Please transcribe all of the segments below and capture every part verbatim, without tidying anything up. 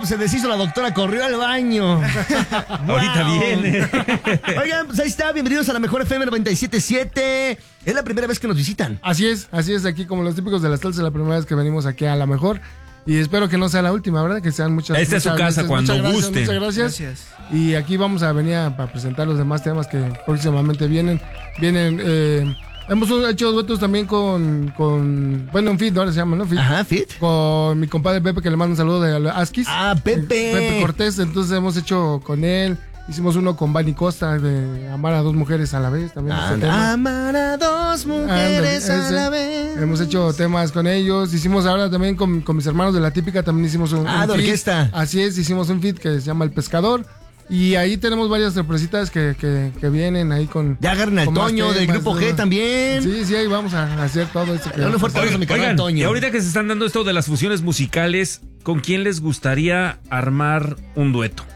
pues se deshizo la doctora, corrió al baño. Ahorita viene. Oigan, pues ahí está, bienvenidos a la Mejor F M noventa y siete punto siete. Es la primera vez que nos visitan. Así es, así es, aquí como los típicos de la salsa, es la primera vez que venimos aquí a La Mejor. Y espero que no sea la última, ¿verdad? Que sean muchas Esta es su muchas casa veces. cuando Muchas gracias, guste. Muchas gracias. Gracias. Y aquí vamos a venir a, a presentar los demás temas que próximamente vienen. Vienen, eh, hemos hecho duetos también con, con bueno, un feat, ahora se llama, ¿no? Feat. Ajá, fit. Con mi compadre Pepe, que le mando un saludo de Askis. Ah, Pepe. Pepe Cortés, entonces hemos hecho con él. Hicimos uno con Bani Costa de Amar a dos mujeres a la vez. También este tema. Amar a dos mujeres Ándale, a ese. la vez. Hemos hecho temas con ellos. Hicimos ahora también con, con mis hermanos de La Típica. También hicimos un, Ah, un de feat. orquesta. Así es, hicimos un feat que se llama El Pescador. Y ahí tenemos varias sorpresitas que, que, que vienen ahí con. Ya agarren al con más Toño del temas, Grupo ¿no? G también. Sí, sí, ahí vamos a hacer todo esto. que- Dale un fuerte abrazo a mi canal Oigan, Toño. y ahorita que se están dando esto de las fusiones musicales, ¿con quién les gustaría armar un dueto?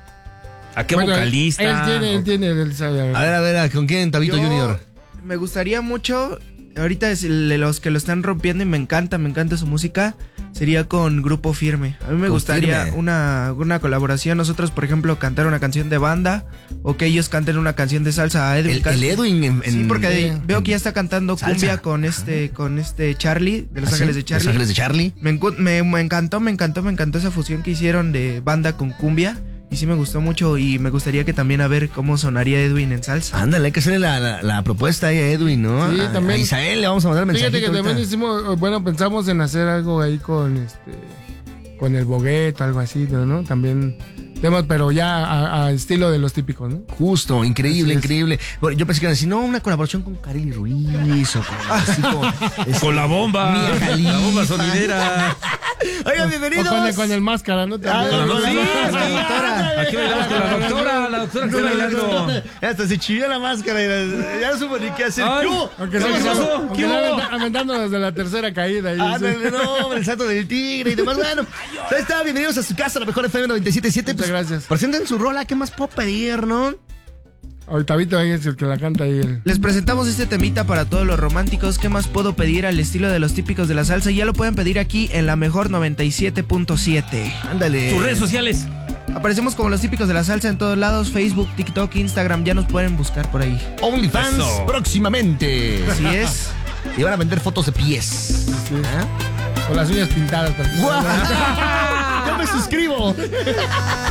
¿A qué Bueno, vocalista? Él tiene, él tiene. Él sabe. A ver, a ver, ¿con quién, Tabito Yo Junior? Me gustaría mucho, ahorita es el de los que lo están rompiendo y me encanta, me encanta su música, sería con Grupo Firme. A mí me Con gustaría Firme. una, una colaboración, nosotros por ejemplo cantar una canción de banda o que ellos canten una canción de salsa a Edwin. El, el Edwin en, en- Sí, porque de- en- veo que ya está cantando salsa. cumbia con este, con este Charlie, de Los ¿Ah, sí? Ángeles de Charlie. Los Ángeles de Charlie. Me, encu- me, me encantó, me encantó, me encantó esa fusión que hicieron de banda con cumbia. Y sí me gustó mucho y me gustaría que también a ver cómo sonaría Edwin en salsa. Ándale, hay que hacerle la, la, la propuesta ahí a Edwin, ¿no? Sí, A- también. A Isael le vamos a mandar mensaje. Fíjate que también hicimos, bueno, pensamos en hacer algo ahí con este, con el bogueto, algo así, ¿no? También temas, pero ya a, a estilo de los típicos, ¿no? Justo, increíble, Así es. increíble. Bueno, yo pensé que iban a decir, no, una colaboración con Kareli Ruiz o con, así con, este, Con la bomba. Mia Khalifa. La bomba sonidera. Oigan, O bienvenidos. con el, con el máscara, ¿no? También. Ah, Con la- con sí, la- sí. con la doctora. Aquí bailamos con la doctora, la doctora que está bailando. Hasta se chilló la máscara y la- ya no supo ni qué hacer. Ay, ¿Qué hubo? Aunque ¿Qué sea, pasó? aunque ¿Qué sea hubo? aventa- aventándonos de la tercera caída. ahí, Ah, sí. no, no, el salto del tigre y demás. Bueno, ahí está, bienvenidos a su casa, la Mejor F M noventa y siete punto siete. Muchas gracias. Presenten su rola, ¿qué más puedo pedir, no? Ahorita Vito ahí es el que la canta ahí. el- Les presentamos este temita para todos los románticos. ¿Qué más puedo pedir al estilo de los típicos de la salsa? Ya lo pueden pedir aquí en La Mejor noventa y siete punto siete. Ándale. Tus redes sociales. Aparecemos como los típicos de la salsa en todos lados: Facebook, TikTok, Instagram. Ya nos pueden buscar por ahí. OnlyFans Eso. próximamente. Así es. Y van a vender fotos de pies. Sí. ¿Ah? Con las uñas pintadas. para que se ¡Guau! vean. Yo me suscribo.